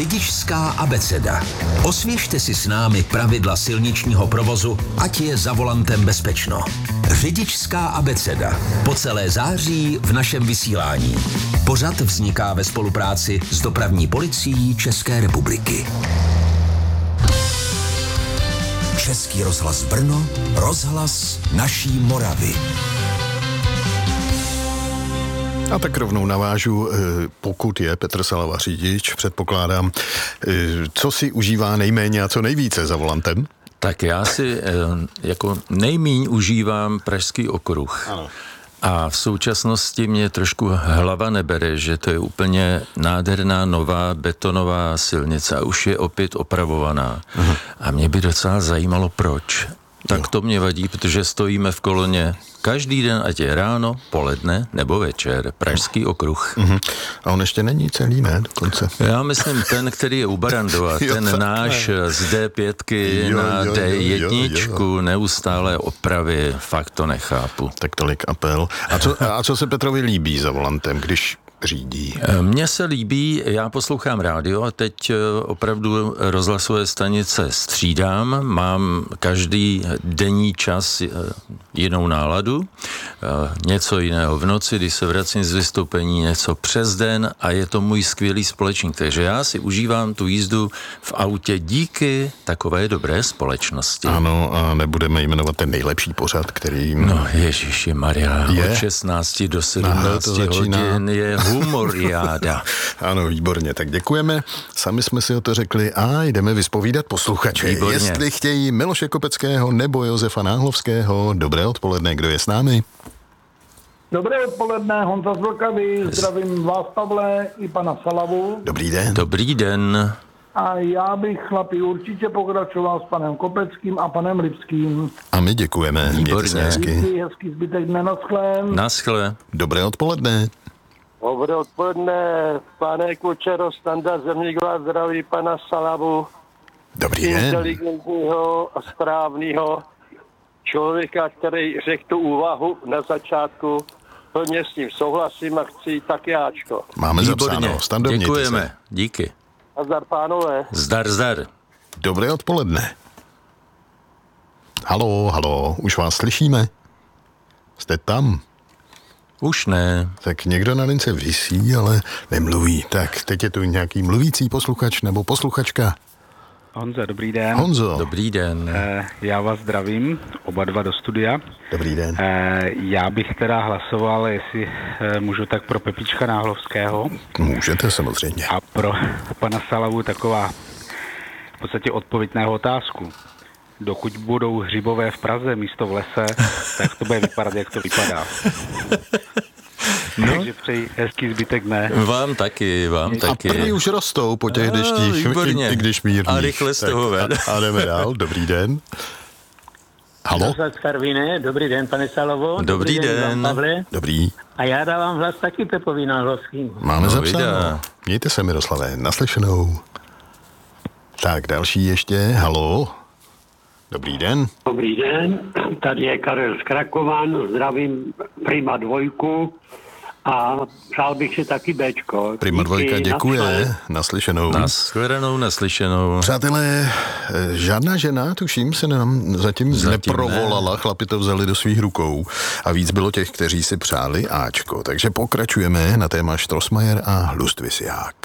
Řidičská abeceda. Osvěžte si s námi pravidla silničního provozu, ať je za volantem bezpečno. Řidičská abeceda. Po celé září v našem vysílání. Pořad vzniká ve spolupráci s Dopravní policií České republiky. Český rozhlas Brno, rozhlas naší Moravy. A tak rovnou navážu, pokud je Petr Salava řidič, předpokládám, co si užívá nejméně a co nejvíce za volantem? Tak já si jako nejmíň užívám Pražský okruh. Ano. A v současnosti mě trošku hlava nebere, že to je úplně nádherná nová betonová silnice a už je opět opravovaná. Aha. A mě by docela zajímalo, proč. Tak to mě vadí, protože stojíme v koloně každý den, ať je ráno, poledne nebo večer. Pražský okruh. A on ještě není celý, ne? Dokonce. Já myslím ten, který je u Barandova, ten náš z D5 na D1, neustále opravy, fakt to nechápu. Tak tolik apel. A co se Petrovi líbí za volantem, když řídí? Mně se líbí, já poslouchám rádio a teď opravdu rozhlasové stanice střídám, mám každý denní čas jinou náladu, něco jiného v noci, když se vracím z vystoupení, něco přes den a je to můj skvělý společník, takže já si užívám tu jízdu v autě díky takové dobré společnosti. Ano, a nebudeme jmenovat ten nejlepší pořad, který... No Ježíši Maria, od 16 do 17 hodin je humoriáda. Ano, výborně, tak děkujeme. Sami jsme si o to řekli a jdeme vyspovídat posluchače. Výborně. Jestli chtějí Miloše Kopeckého nebo Josefa Náhlovského. Dobré odpoledne, kdo je s námi? Dobré odpoledne, Honza z Vltavy, zdravím vás, Pavle, i pana Salavu. Dobrý den. Dobrý den. A já bych, chlapi, určitě pokračoval s panem Kopeckým a panem Lipským. A my děkujeme. Mějte se hezky. Díky, hezký zbytek dne, naschle. Naschle. Dobré odpoledne. Dobré odpoledne, pane Kučero, Standa Zemníková, zdraví pana Salavu. Dobrý den. Inteligentního a správného člověka, který řekl tu úvahu na začátku. Plně s ním souhlasím a chci tak jáčko. Máme Výborně. zapsáno. Stando, Děkujeme. mějte se. Díky. A zdar, pánové. Zdar. Dobré odpoledne. Halo, už vás slyšíme? Jste tam? Už ne. Tak někdo na lince visí, ale nemluví. Tak teď je tu nějaký mluvící posluchač nebo posluchačka. Honza, dobrý den. Honzo. Dobrý den. Já vás zdravím, oba dva do studia. Dobrý den. Já bych teda hlasoval, jestli můžu, tak pro Pepička Náhlovského. Můžete samozřejmě. A pro pana Salavu taková v podstatě odpověď na jeho otázku. Dokud budou hřibové v Praze místo v lese, tak to bude vypadat, jak to vypadá. No. Takže přeji hezký zbytek dne. Vám taky. A první už rostou po těch deštích, i když mírných. A rychle z toho ven. A jdeme dál, dobrý den. Halo? Dobrý den, pane Salovo. Dobrý den. Pavle. Dobrý. A já dávám hlas taky Pepovi Náhlovským. Máme zapsáno. Vydá. Mějte se, Miroslave, naslyšenou. Tak, další ještě, halo. Dobrý den. Dobrý den, tady je Karel z Krakovan, zdravím Prima 2 a přál bych si taky Bčko. Prima 2 děkuje, naslyšenou. Naslyšenou. Přátelé, žádná žena, tuším, se nám zatím neprovolala, chlapi to vzali do svých rukou a víc bylo těch, kteří si přáli Ačko. Takže pokračujeme na téma Strossmayer a Hlustvisják.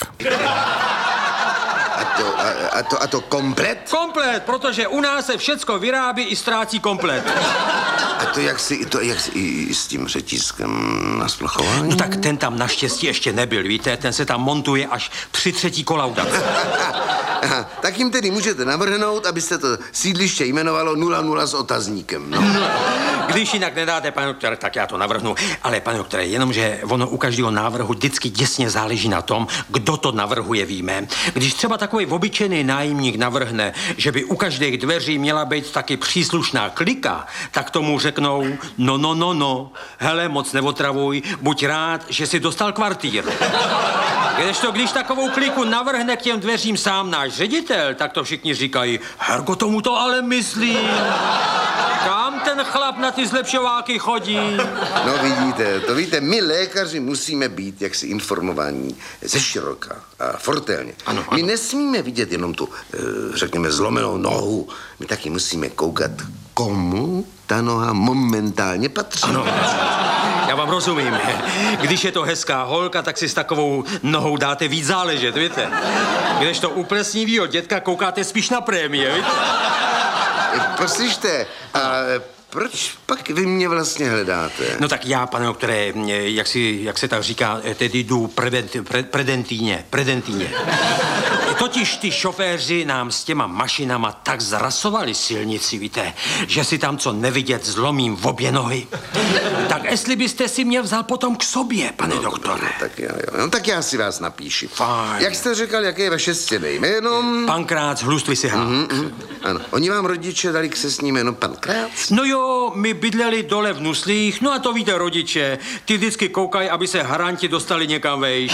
A to komplet? Komplet, protože u nás se všecko vyrábí i ztrácí komplet. A to jak si i s tím řetízkem na splachování? No tak ten tam naštěstí ještě nebyl, víte, ten se tam montuje až při 3. kolaudaci. Tak jim tedy můžete navrhnout, abyste to sídliště jmenovalo 00 s otazníkem, no. Když jinak nedáte, pane doktore, tak já to navrhnu. Ale, pane doktore, jenomže ono u každého návrhu vždycky děsně záleží na tom, kdo to navrhuje, víme. Když třeba takový obyčejný nájemník navrhne, že by u každých dveří měla být taky příslušná klika, tak tomu řeknou, no, hele, moc neotravuj, buď rád, že si dostal kvartír. Kdežto, když takovou kliku navrhne k těm dveřím sám náš ředitel, tak to všichni říkají, Hergo, tomu to ale myslí. Kam ten chlap na ty zlepšováky chodí. No vidíte, to víte, my lékaři musíme být jaksi informovaní ze široka a fortelně. Ano. My nesmíme vidět jenom tu, řekněme, zlomenou nohu. My taky musíme koukat, komu ta noha momentálně patří. Ano. Já vám rozumím. Když je to hezká holka, tak si s takovou nohou dáte víc záležet, víte? Když to u plesnivýho dětka koukáte spíš na prémie, víte? Poslyšte, a proč pak vy mě vlastně hledáte? No tak já, pane doktore, jak se tak říká, tedy jdu predentíně. Totiž ty šoféři nám s těma mašinama tak zrasovali silnici, víte, že si tam co nevidět zlomím v obě nohy. Tak jestli byste si mě vzal potom k sobě, pane doktore. Tak jo. No tak já si vás napíši. Fajn. Jak jste říkal, jaké je vaše stěné jméno? Pankrác Hlustvysihák. Ano. Oni vám rodiče dali křestní jméno Pankrác? No jo, my bydleli dole v Nuslích, no a to víte, rodiče, ty vždycky koukají, aby se haranti dostali někam vejš.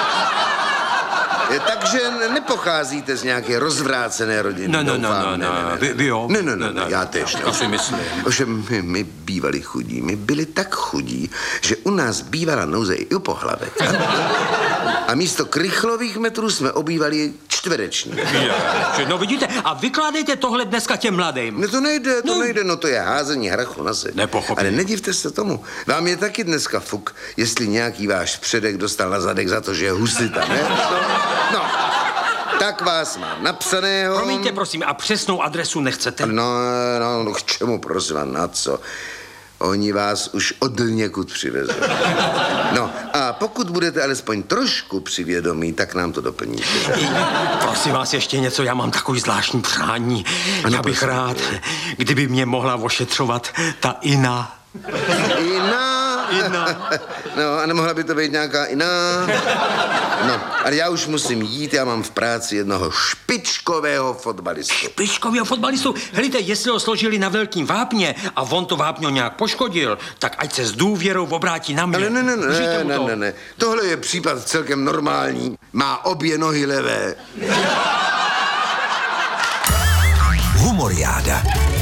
Takže nepocházíte z nějaké rozvrácené rodiny. No. Vy jo? Ne, já tež ne. To si myslím. Ovšem, my bývali chudí. My byli tak chudí, že u nás bývala nouze i u pohlavek. A místo krychlových metrů jsme obývali čtvereční. No vidíte, a vykládejte tohle dneska těm mladým. No to nejde, no to je házení hrachu na zeď. Nepochopím. Ale nedivte se tomu. Vám je taky dneska fuk, jestli nějaký váš předek dostal na zadek za to, že je husita, ne? No, tak vás mám napsaného. Promiňte, prosím, a přesnou adresu nechcete? No, k čemu, prosím, na co? Oni vás už odněkud přivezou. No, a pokud budete alespoň trošku přivědomí, tak nám to doplníte. Prosím vás ještě něco, já mám takový zvláštní přání. Ano, já bych prosím. rád, kdyby mě mohla ošetřovat ta Ina. Ina? No, a nemohla by to být nějaká Ina? No, ale já už musím jít, já mám v práci jednoho špičkového fotbalistu. Špičkového fotbalistu? Helejte, jestli ho složili na velkým vápně a on to vápňo nějak poškodil, tak ať se s důvěrou obrátí na mě. Ale ne. Tohle je případ celkem normální. Má obě nohy levé. Humoriáda.